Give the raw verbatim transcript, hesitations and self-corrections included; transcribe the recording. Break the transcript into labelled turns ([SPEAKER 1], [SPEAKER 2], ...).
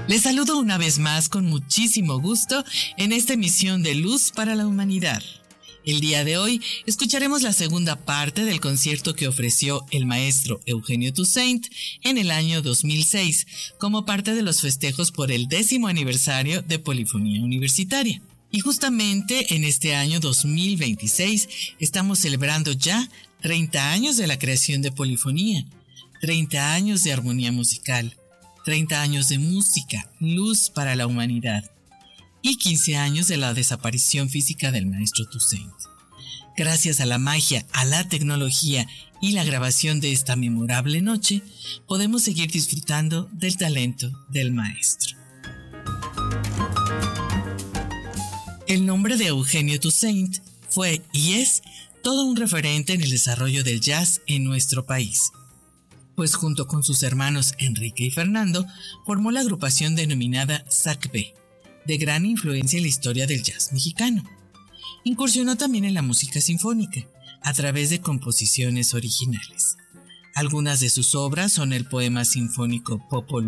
[SPEAKER 1] Les saludo una vez más con muchísimo gusto en esta emisión de Luz para la Humanidad. El día de hoy escucharemos la segunda parte del concierto que ofreció el maestro Eugenio Toussaint en el año dos mil seis como parte de los festejos por el décimo aniversario de Polifonía Universitaria. Y justamente en este año dos mil veintiséis estamos celebrando ya treinta años de la creación de Polifonía, treinta años de armonía musical, treinta años de música, luz para la humanidad y quince años de la desaparición física del maestro Toussaint. Gracias a la magia, a la tecnología y la grabación de esta memorable noche, podemos seguir disfrutando del talento del maestro. El nombre de Eugenio Toussaint fue y es todo un referente en el desarrollo del jazz en nuestro país, pues junto con sus hermanos Enrique y Fernando, formó la agrupación denominada S A C B, de gran influencia en la historia del jazz mexicano. Incursionó también en la música sinfónica, a través de composiciones originales. Algunas de sus obras son el poema sinfónico Popol